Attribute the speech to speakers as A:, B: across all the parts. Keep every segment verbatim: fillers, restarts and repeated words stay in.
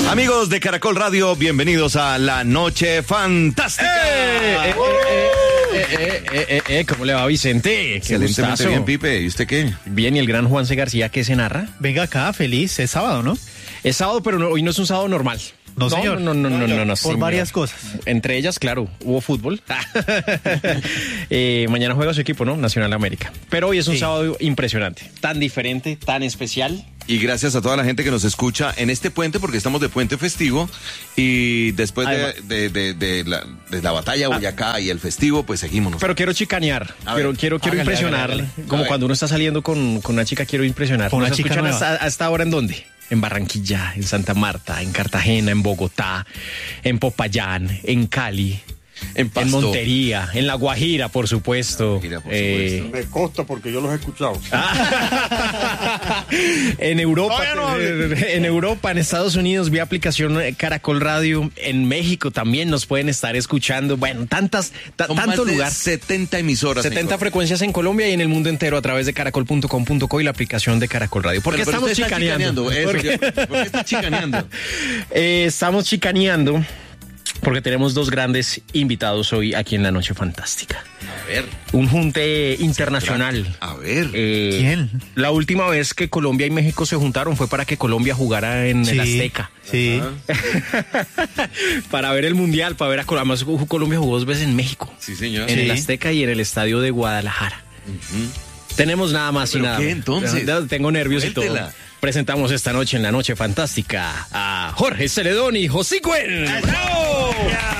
A: Amigos de Caracol Radio, bienvenidos a La Noche Fantástica.
B: ¡Eh! eh, eh, eh, eh, eh, eh, eh, ¿Cómo le va, Vicente?
A: Excelentemente bien, Pipe. ¿Y usted qué?
B: Bien, ¿y el gran Juanse García qué se narra?
C: Venga acá, feliz. Es sábado, ¿no?
B: Es sábado, pero no, hoy no es un sábado normal.
C: No,
B: no,
C: señor.
B: No, no, no, no, no, no,
C: Por
B: señor.
C: varias cosas.
B: Entre ellas, claro, hubo fútbol. eh, mañana juega su equipo, ¿no? Nacional América. Pero hoy es un
C: Sí.
B: sábado impresionante. Tan diferente, tan especial.
A: Y gracias a toda la gente que nos escucha en este puente, porque estamos de puente festivo. Y después de, de, de, de, la, de la batalla Boyacá y el festivo, pues seguimos.
B: Pero quiero chicanear,
A: A
B: quiero,
A: ver,
B: quiero, quiero
A: hágale,
B: impresionar.
A: hágale, hágale.
B: Como
A: A
B: cuando uno está saliendo con, con una chica, quiero impresionar.
C: Con una
B: ¿Nos
C: chica
B: escuchan
C: nueva.
B: hasta, hasta ahora en dónde? En Barranquilla, en Santa Marta, en Cartagena, en Bogotá, en Popayán, en Cali,
A: En
B: en
A: Pasto.
B: Montería, en La Guajira, por supuesto.
A: Guajira, por
B: Eh,
D: Me consta porque yo los he escuchado.
B: en Europa,
D: Todavía no hable.
B: en Europa, en Estados Unidos, vía aplicación Caracol Radio. En México también nos pueden estar escuchando. Bueno, tantas, ta-
A: Son
B: tanto
A: más de
B: lugar.
A: setenta emisoras. en
B: setenta
A: Colombia.
B: frecuencias en Colombia y en el mundo entero a través de caracol punto com punto co y la aplicación de Caracol Radio. ¿Por qué
A: Pero- pero
B: estamos
A: usted está
B: chicaneando?
A: chicaneando,
B: ¿Por
A: eso,
B: qué?
A: yo- ¿por qué está chicaneando?
B: Eh, estamos chicaneando porque tenemos dos grandes invitados hoy aquí en La Noche Fantástica.
A: A ver,
B: Un junte internacional.
A: a ver.
B: Eh,
C: ¿Quién?
B: La última vez que Colombia y México se juntaron fue para que Colombia jugara en el Azteca.
C: Sí.
B: Para ver el Mundial, para ver a Colombia. Además, Colombia jugó dos veces en México.
A: Sí, señor.
B: En
C: Sí.
B: el Azteca y en el estadio de Guadalajara. Tenemos nada más y
A: ¿Pero
B: nada
A: qué,
B: menos.
A: entonces?
B: Ya- Tengo nervios y todo.
A: Cuéntela.
B: Presentamos esta noche en La Noche Fantástica a Jorge Celedón y José Cuen. ¡Bravo!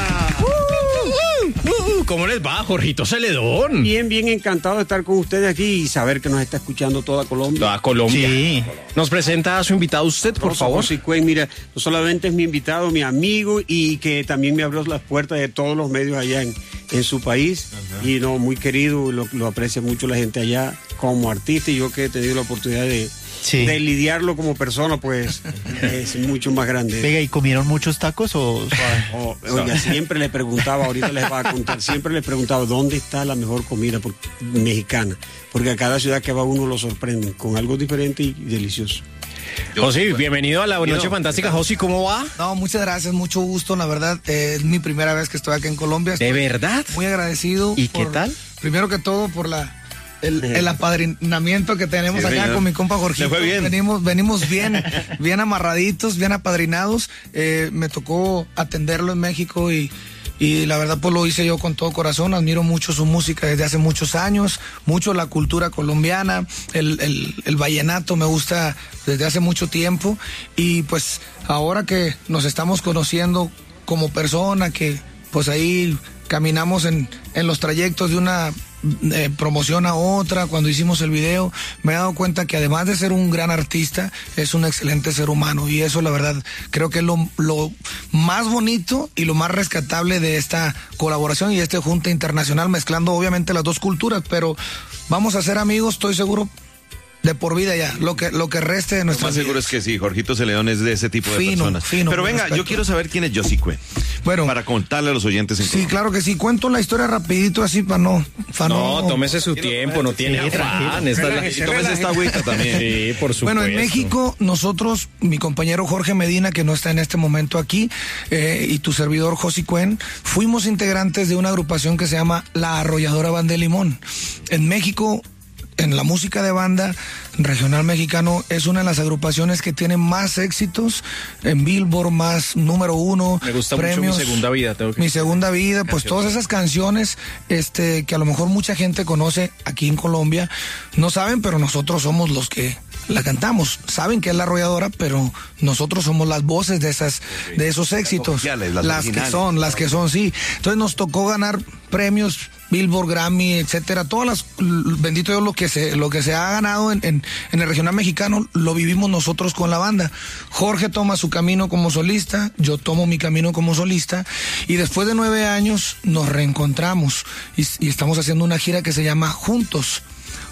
B: Uh, uh, uh, ¿Cómo les va, Jorgito Celedón?
D: Bien, bien encantado de estar con ustedes aquí y saber que nos está escuchando toda Colombia.
B: A Colombia.
C: Sí.
B: Nos presenta a su invitado usted, por
D: Rosa
B: favor.
D: José Cuen, mira, no solamente es mi invitado, mi amigo y que también me abrió las puertas de todos los medios allá en, en su país. Y no, muy querido, lo, lo aprecia mucho la gente allá como artista y yo que he tenido la oportunidad de,
C: Sí.
D: de lidiarlo como persona, pues es mucho más grande.
C: Venga, ¿y comieron muchos tacos o suave?
D: Oh, oiga, siempre le preguntaba, ahorita les voy a contar, siempre le preguntaba dónde está la mejor comida por- mexicana, porque a cada ciudad que va uno lo sorprenden con algo diferente y delicioso.
B: José, bienvenido a La Noche Fantástica. José, ¿cómo va?
E: No, muchas gracias, mucho gusto, la verdad, eh, es mi primera vez que estoy acá en Colombia.
B: ¿De
E: Estoy
B: verdad?
E: muy agradecido.
B: ¿Y qué tal?
E: Primero que todo por la el, el apadrinamiento que tenemos
A: Sí,
E: acá
A: señor.
E: con mi compa Jorgito.
A: Le fue bien.
E: Venimos, venimos bien, bien amarraditos, bien apadrinados. Eh, me tocó atenderlo en México y Y la verdad pues lo hice yo con todo corazón, admiro mucho su música desde hace muchos años, mucho la cultura colombiana, el, el, el vallenato me gusta desde hace mucho tiempo y pues ahora que nos estamos conociendo como persona, que pues ahí caminamos en, en los trayectos de una eh, promoción a otra, cuando hicimos el video, me he dado cuenta que además de ser un gran artista, es un excelente ser humano y eso la verdad creo que es lo, lo más bonito y lo más rescatable de esta colaboración y este junta internacional, mezclando obviamente las dos culturas, pero vamos a ser amigos, estoy seguro, de por vida ya, lo que, lo que reste de
A: Lo
E: nuestra
A: más seguro es que sí, Jorgito Celedón es de ese tipo de
E: Fino,
A: personas.
E: fino,
A: Pero
E: con
A: venga,
E: respeto.
A: yo quiero saber quién es José Cuen.
E: Bueno,
A: Para contarle a los oyentes en
E: sí,
A: Colombia.
E: claro que sí, cuento la historia rapidito así para no... pa'
B: No, tómese su tiempo, no tiene
C: Sí,
B: afán. Esta es la-
A: Y tómese esta agüita también.
B: Sí, por supuesto.
E: Bueno, en México, nosotros, mi compañero Jorge Medina, que no está en este momento aquí, eh, y tu servidor José Cuen, fuimos integrantes de una agrupación que se llama La Arrolladora Banda de Limón. En México, en la música de banda regional mexicano, es una de las agrupaciones que tiene más éxitos en Billboard, más número uno.
B: Me gusta mucho
E: premios.
B: Mi Segunda Vida, tengo que-
E: Mi Segunda Vida, pues todas esas canciones este, que a lo mejor mucha gente conoce aquí en Colombia, no saben, pero nosotros somos los que la cantamos. Saben que es La Arrolladora, pero nosotros somos las voces de esas, de esos éxitos.
A: oficiales, las
E: las que
A: originales.
E: son, las que son, sí. Entonces nos tocó ganar premios, Billboard, Grammy, etcétera. Todas las, bendito Dios, lo que se, lo que se ha ganado en, en, en el regional mexicano, lo vivimos nosotros con la banda. Jorge toma su camino como solista, yo tomo mi camino como solista, y después de nueve años nos reencontramos y, y estamos haciendo una gira que se llama Juntos.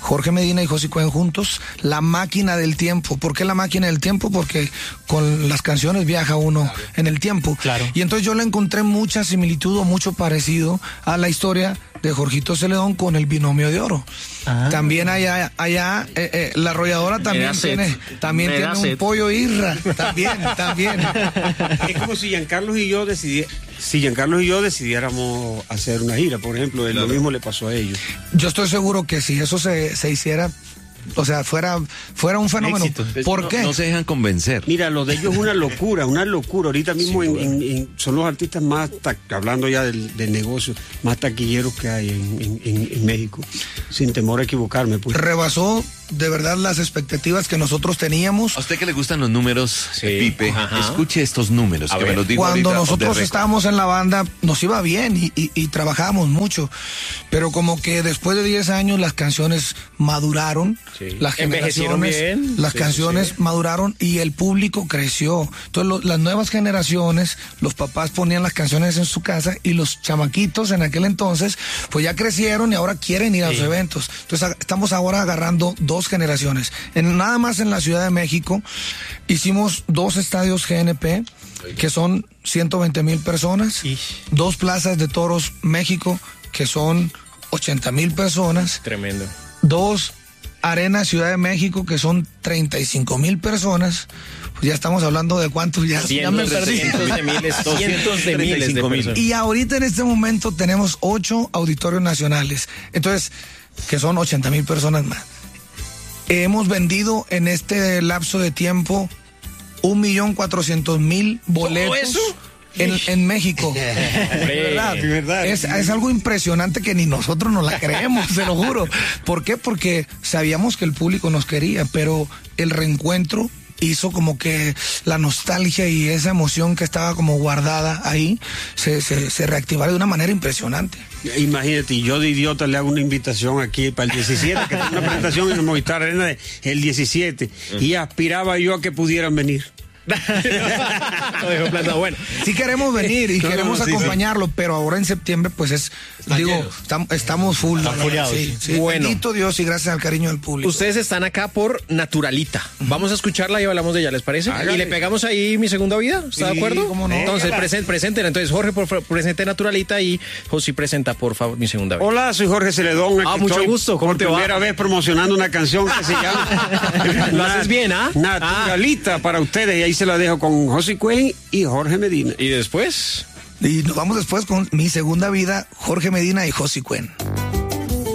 E: Jorge Medina y Josy Cuen juntos, La Máquina del Tiempo. ¿Por qué La Máquina del Tiempo? Porque con las canciones viaja uno en el tiempo.
C: Claro.
E: Y entonces yo le encontré mucha similitud o mucho parecido a la historia de Jorgito Celedón con El Binomio de Oro.
C: Ah.
E: También allá, allá eh, eh, la arrolladora también tiene, también
B: Me
E: tiene
B: da
E: un
B: sed.
E: pollo irra. También, también.
D: Es como si Giancarlo y yo decidi- si Giancarlo y yo decidiéramos hacer una gira, por ejemplo, lo mismo le pasó a ellos.
E: Yo estoy seguro que si eso se, se hiciera, o sea, fuera, fuera un fenómeno.
C: Éxito.
E: ¿Por
A: no,
E: qué?
A: No se dejan convencer.
D: Mira, lo de ellos es una locura, una locura. Ahorita mismo en- en- en- son los artistas más, ta- hablando ya del, del negocio, más taquilleros que hay en, en- en- en México, sin temor a equivocarme. Pues.
E: Rebasó de verdad las expectativas que nosotros teníamos.
A: A usted que le gustan los números,
B: Sí.
A: Pipe,
B: Ajá.
A: escuche estos números
B: A
A: que me
B: ver.
A: los digo
E: Cuando
A: ahorita,
E: nosotros
A: off the record.
E: estábamos en la banda, nos iba bien y, y- y trabajábamos mucho. Pero como que después de diez años las canciones maduraron,
B: Sí.
E: las
B: Envejecieron
E: generaciones,
B: bien.
E: las
B: Sí,
E: canciones
B: sí.
E: maduraron y el público creció. Entonces lo- las nuevas generaciones, los papás ponían las canciones en su casa y los chamaquitos en aquel entonces, pues ya crecieron y ahora quieren ir a los eventos. Entonces a- estamos ahora agarrando dos generaciones. En, nada más en la Ciudad de México hicimos dos estadios G N P, que son ciento veinte mil personas,
C: Ish.
E: dos plazas de toros México, que son ochenta mil personas,
B: Tremendo.
E: dos Arena Ciudad de México, que son treinta y cinco mil personas. Pues ya estamos hablando de cuántos ya, ya me
B: Cientos,
E: perdí.
B: cientos de miles, cientos de miles de
A: treinta y cinco mil.
B: personas.
E: Y ahorita en este momento tenemos ocho auditorios nacionales. Entonces, que son ochenta mil personas más. Hemos vendido en este lapso de tiempo un millón cuatrocientos mil boletos.
B: eso?
E: En, en México. De verdad,
D: de verdad.
E: Es, es algo impresionante que ni nosotros nos la creemos, se lo juro. ¿Por qué? Porque sabíamos que el público nos quería, pero el reencuentro hizo como que la nostalgia y esa emoción que estaba como guardada ahí se, se, se reactivara de una manera impresionante.
D: Imagínate, y yo de idiota le hago una invitación aquí para el diecisiete, que tengo una presentación en el Movistar Arena de- el diecisiete, y aspiraba yo a que pudieran venir.
B: Lo dejo plantado. Bueno,
E: Sí queremos venir y
D: No,
E: queremos
D: no, sí,
E: acompañarlo, pero ahora en septiembre pues es, digo, tam- estamos full.
C: Están fuleados,
E: Sí,
C: sí.
E: sí.
B: Bueno.
E: Bendito Dios y gracias al cariño del público.
B: ustedes están acá por Naturalita. Vamos a escucharla y hablamos de ella, ¿les parece?
D: Hágale.
B: Y le pegamos ahí Mi Segunda Vida, ¿está de
E: Sí,
B: acuerdo?
E: cómo no.
B: Entonces, presen- presenten. Entonces, Jorge, por favor, presente Naturalita y José presenta, por favor, Mi Segunda Vida.
D: Hola, soy Jorge Celedón.
B: Ah,
D: aquí
B: mucho
D: estoy
B: gusto, ¿cómo
D: por
B: te va?
D: primera vez promocionando una canción que se llama
B: Lo haces bien, ¿ah?
D: Naturalita para ustedes, y ahí se la dejo con Josy Cuen y Jorge Medina.
B: Y después...
E: Y nos vamos después con Mi Segunda Vida, Jorge Medina y Josy Cuen.